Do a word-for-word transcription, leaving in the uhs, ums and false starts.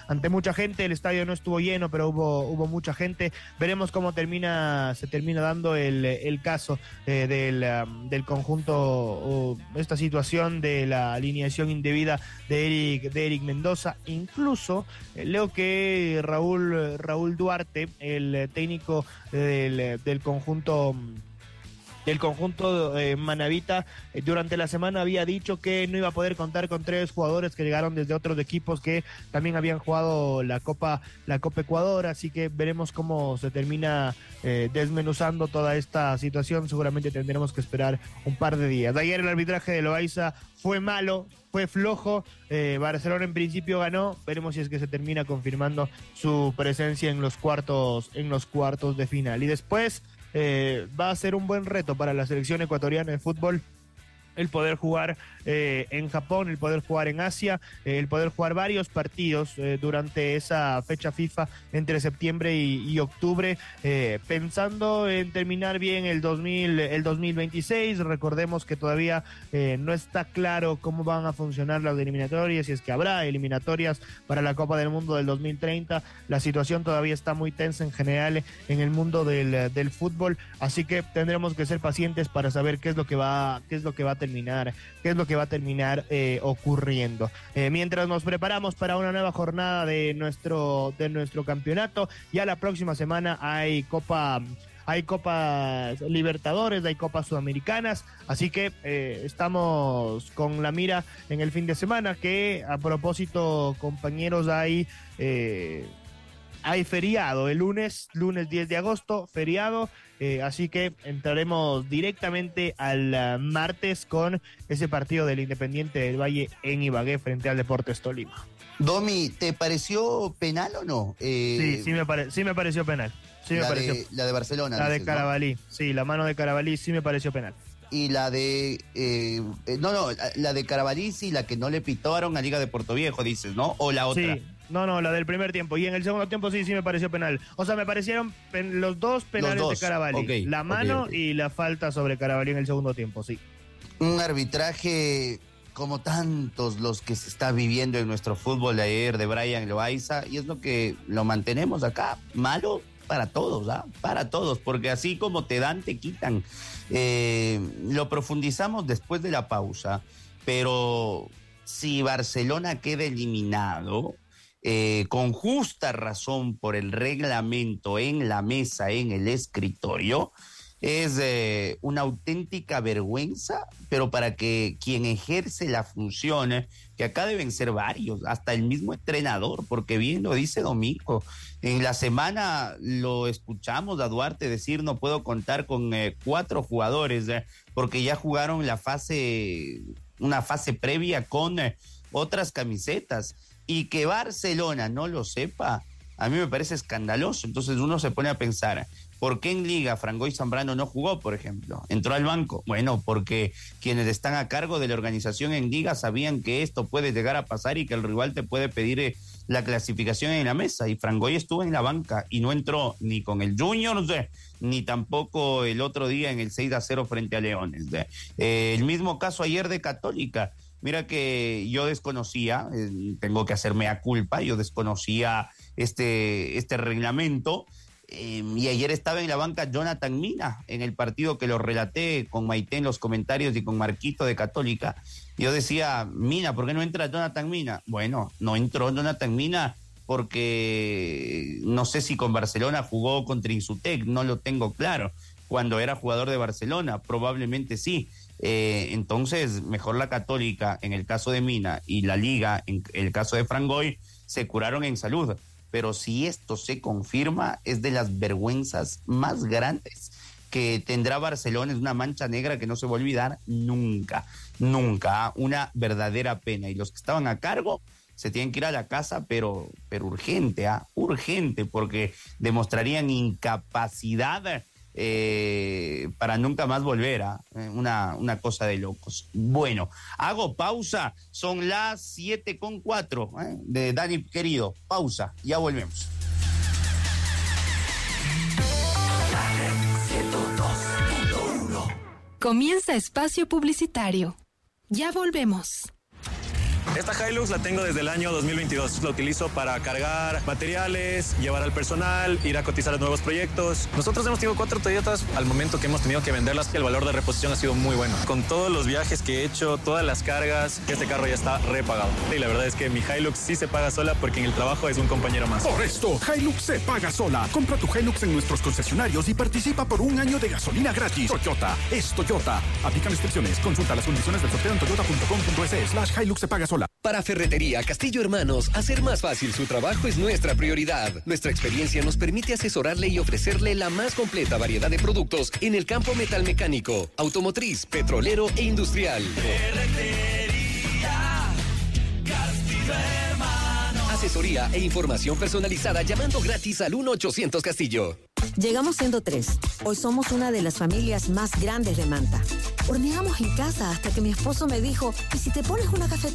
ante mucha gente. El estadio no estuvo lleno, pero hubo, hubo mucha gente. Veremos cómo termina, se termina dando el, el caso eh, del, um, del conjunto, uh, esta situación de la alineación indebida de Eric, de Eric Mendoza. Incluso eh, leo que Raúl, Raúl Duarte, el técnico del, del conjunto del conjunto eh, manabita, eh, durante la semana había dicho que no iba a poder contar con tres jugadores que llegaron desde otros equipos que también habían jugado la Copa la Copa Ecuador, así que veremos cómo se termina eh, desmenuzando toda esta situación. Seguramente tendremos que esperar un par de días. De ayer el arbitraje de Loaiza fue malo, fue flojo, eh, Barcelona en principio ganó, veremos si es que se termina confirmando su presencia en los cuartos, en los cuartos de final. Y después Eh, va a ser un buen reto para la selección ecuatoriana de fútbol el poder jugar eh, en Japón, el poder jugar en Asia, eh, el poder jugar varios partidos eh, durante esa fecha FIFA entre septiembre y, y octubre, eh, pensando en terminar bien el dos mil, el dos mil veintiséis. Recordemos que todavía eh, no está claro cómo van a funcionar las eliminatorias, si es que habrá eliminatorias para la Copa del Mundo del dos mil treinta. La situación todavía está muy tensa en general en el mundo del, del fútbol, así que tendremos que ser pacientes para saber qué es lo que va, qué es lo que va a terminar, qué es lo que va a terminar eh, ocurriendo. Eh, mientras nos preparamos para una nueva jornada de nuestro, de nuestro campeonato, ya la próxima semana hay Copa, hay Copas Libertadores, hay Copas Sudamericanas, así que eh, estamos con la mira en el fin de semana, que a propósito, compañeros, hay eh, hay feriado el lunes, lunes diez de agosto, feriado, eh, así que entraremos directamente al uh, martes con ese partido del Independiente del Valle en Ibagué frente al Deportes Tolima. Domi, ¿te pareció penal o no? Eh, sí, sí me, pare- sí me pareció penal. Sí me la, pareció. de, la de Barcelona. La dices, de Carabalí, ¿no? Sí, la mano de Carabalí sí me pareció penal. Y la de, eh, eh, no, no, la de Carabalí sí, la que no le pitaron a Liga de Portoviejo, dices, ¿no? O la otra. Sí. No, no, la del primer tiempo. Y en el segundo tiempo sí, sí me pareció penal. O sea, me parecieron pen- los dos penales los dos. de Carabalí. Okay, la mano okay, okay. y la falta sobre Carabalí en el segundo tiempo, sí. Un arbitraje como tantos los que se está viviendo en nuestro fútbol de ayer de Brian Loaiza, y es lo que lo mantenemos acá. Malo para todos, ¿ah? Para todos, porque así como te dan, te quitan. Eh, lo profundizamos después de la pausa, pero si Barcelona queda eliminado, Eh, con justa razón por el reglamento en la mesa, en el escritorio, es eh, una auténtica vergüenza, pero para que quien ejerce la función, eh, que acá deben ser varios, hasta el mismo entrenador, porque bien lo dice Domingo, en la semana lo escuchamos a Duarte decir no puedo contar con eh, cuatro jugadores, eh, porque ya jugaron la fase, una fase previa con eh, otras camisetas. Y que Barcelona no lo sepa, a mí me parece escandaloso. Entonces uno se pone a pensar, ¿por qué en Liga Frangoy Zambrano no jugó, por ejemplo? Entró al banco. Bueno, porque quienes están a cargo de la organización en Liga sabían que esto puede llegar a pasar y que el rival te puede pedir eh, la clasificación en la mesa. Y Frangoy estuvo en la banca y no entró ni con el Juniors, eh, ni tampoco el otro día en el seis a cero frente a Leones. Eh, el mismo caso ayer de Católica. Mira que yo desconocía, eh, tengo que hacerme a culpa, yo desconocía este, este reglamento, eh, y ayer estaba en la banca Jonathan Mina, en el partido que lo relaté con Maite en los comentarios y con Marquito de Católica. Yo decía, Mina, ¿por qué no entra Jonathan Mina? Bueno, no entró Jonathan Mina porque no sé si con Barcelona jugó contra Insutec, no lo tengo claro. Cuando era jugador de Barcelona, probablemente sí. Eh, entonces, mejor la Católica en el caso de Mina y la Liga en el caso de Frangoy se curaron en salud. Pero si esto se confirma, es de las vergüenzas más grandes que tendrá Barcelona. Es una mancha negra que no se va a olvidar nunca, nunca. Una verdadera pena. Y los que estaban a cargo se tienen que ir a la casa, pero, pero urgente, ¿ah? Urgente, porque demostrarían incapacidad Eh, para nunca más volver a eh, una, una cosa de locos. Bueno, hago pausa, son las siete con cuatro eh, de Dani querido, pausa, ya volvemos. Comienza espacio publicitario. Ya volvemos. Esta Hilux la tengo desde el año dos mil veintidós. La utilizo para cargar materiales, llevar al personal, ir a cotizar a nuevos proyectos. Nosotros hemos tenido cuatro Toyotas al momento que hemos tenido que venderlas y el valor de reposición ha sido muy bueno. Con todos los viajes que he hecho, todas las cargas, este carro ya está repagado. Y la verdad es que mi Hilux sí se paga sola porque en el trabajo es un compañero más. Por esto, Hilux se paga sola. Compra tu Hilux en nuestros concesionarios y participa por un año de gasolina gratis. Toyota es Toyota. Aplican restricciones. Consulta las condiciones del sorteo en toyota punto com punto es slash Hilux se paga sola. Para Ferretería Castillo Hermanos, hacer más fácil su trabajo es nuestra prioridad. Nuestra experiencia nos permite asesorarle y ofrecerle la más completa variedad de productos en el campo metalmecánico, automotriz, petrolero e industrial. Ferretería Castillo Hermanos. Asesoría e información personalizada llamando gratis al uno ochocientos Castillo. Llegamos siendo tres. Hoy somos una de las familias más grandes de Manta. Horneamos en casa hasta que mi esposo me dijo, ¿y si te pones una cafetería?